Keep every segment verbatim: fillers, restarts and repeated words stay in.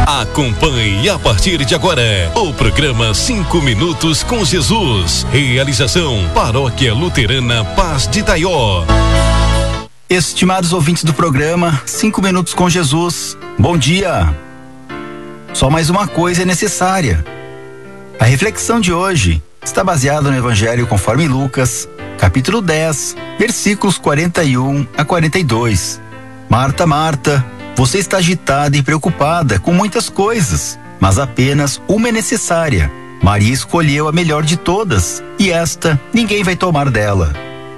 Acompanhe a partir de agora o programa Cinco Minutos com Jesus. Realização Paróquia Luterana Paz de Itaió. Estimados ouvintes do programa Cinco Minutos com Jesus, bom dia. Só mais uma coisa é necessária. A reflexão de hoje está baseada no Evangelho conforme Lucas, capítulo dez, versículos quarenta e um a quarenta e dois. Marta, Marta, você está agitada e preocupada com muitas coisas, mas apenas uma é necessária. Maria escolheu a melhor de todas, e esta ninguém vai tomar dela.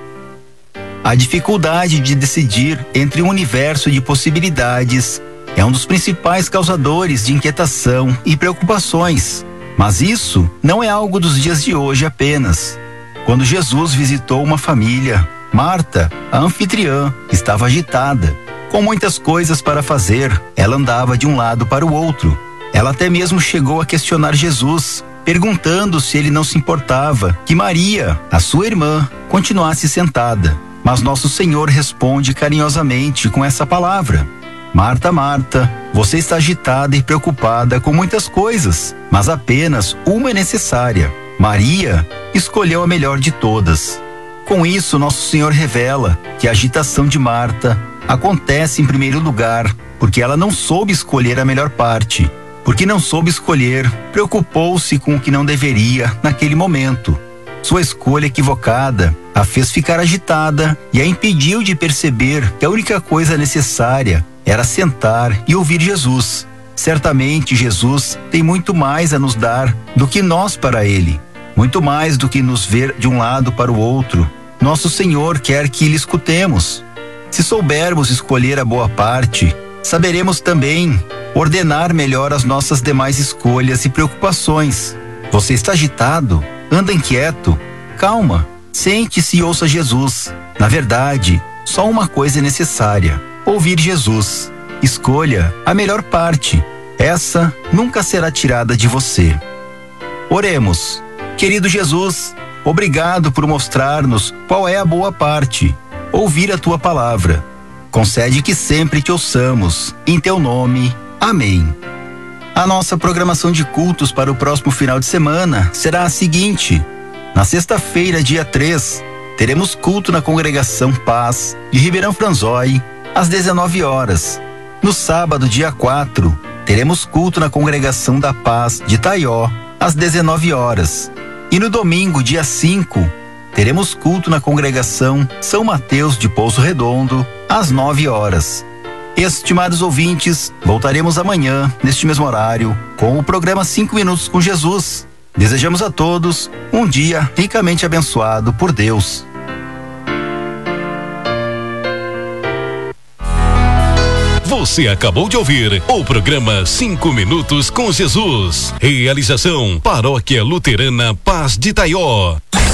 A dificuldade de decidir entre um universo de possibilidades é um dos principais causadores de inquietação e preocupações. Mas isso não é algo dos dias de hoje apenas. Quando Jesus visitou uma família, Marta, a anfitriã, estava agitada, com muitas coisas para fazer. Ela andava de um lado para o outro. Ela até mesmo chegou a questionar Jesus, perguntando se ele não se importava que Maria, a sua irmã, continuasse sentada. Mas nosso Senhor responde carinhosamente com essa palavra: Marta, Marta, você está agitada e preocupada com muitas coisas, mas apenas uma é necessária. Maria escolheu a melhor de todas. Com isso, nosso Senhor revela que a agitação de Marta acontece em primeiro lugar porque ela não soube escolher a melhor parte. Porque não soube escolher, preocupou-se com o que não deveria naquele momento. Sua escolha equivocada a fez ficar agitada e a impediu de perceber que a única coisa necessária era sentar e ouvir Jesus. Certamente Jesus tem muito mais a nos dar do que nós para Ele, muito mais do que nos ver de um lado para o outro. Nosso Senhor quer que lhe escutemos. Se soubermos escolher a boa parte, saberemos também ordenar melhor as nossas demais escolhas e preocupações. Você está agitado? Anda inquieto? Calma, sente-se e ouça Jesus. Na verdade, só uma coisa é necessária: ouvir Jesus. Escolha a melhor parte. Essa nunca será tirada de você. Oremos. Querido Jesus, obrigado por mostrar-nos qual é a boa parte. Ouvir a tua palavra. Concede que sempre te ouçamos. Em teu nome. Amém. A nossa programação de cultos para o próximo final de semana será a seguinte: na sexta-feira, dia três, teremos culto na Congregação Paz de Ribeirão Franzói, às dezenove horas. No sábado, dia quatro, teremos culto na Congregação da Paz de Itaió, às dezenove horas. E no domingo, dia cinco, teremos culto na Congregação São Mateus de Pouso Redondo, às nove horas. Estimados ouvintes, voltaremos amanhã, neste mesmo horário, com o programa Cinco Minutos com Jesus. Desejamos a todos um dia ricamente abençoado por Deus. Você acabou de ouvir o programa Cinco Minutos com Jesus. Realização Paróquia Luterana Paz de Itaió.